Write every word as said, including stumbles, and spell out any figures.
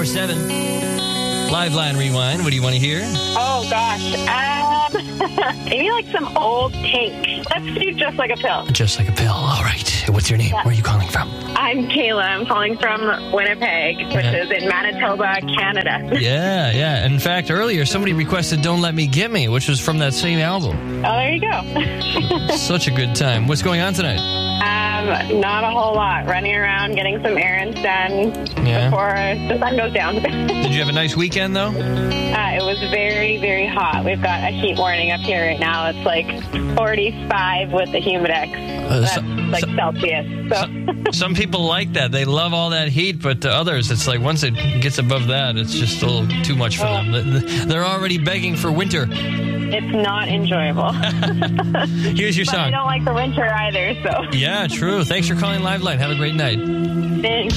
seven. Live line rewind. What do you want to hear? Oh, gosh. Um, maybe like some old Pink. Let's do Just Like a Pill. Just like a pill. All right. What's your name? Yeah. Where are you calling from? I'm Kayla. I'm calling from Winnipeg, which Yeah. is in Manitoba, Canada. Yeah, yeah. In fact, earlier somebody requested Don't Let Me Get Me, which was from that same album. Oh, there you go. Such a good time. What's going on tonight? um, not a whole lot. Running around, getting some errands done Yeah. before the sun goes down. Did you have a nice weekend, though? Uh, it was very, very hot. We've got a heat warning up here right now. It's like forty-five with the humidex. Uh, That's so- like so- Celsius. So. Some people like that. They love all that heat, but to others, it's like once it gets above that, it's just a little too much for them. They're already begging for winter. It's not enjoyable. Here's your But I song. don't like the winter either, so Yeah, true. Thanks for calling Liveline. Have a great night. thanks.